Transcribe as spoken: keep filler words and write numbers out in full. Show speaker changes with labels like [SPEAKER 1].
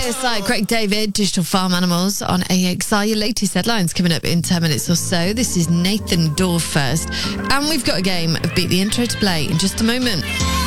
[SPEAKER 1] Alongside Craig David, Digital Farm Animals on A X R. Your latest headlines coming up in ten minutes or so. This is Nathan Dorr first. And we've got a game of Beat the Intro to play in just a moment.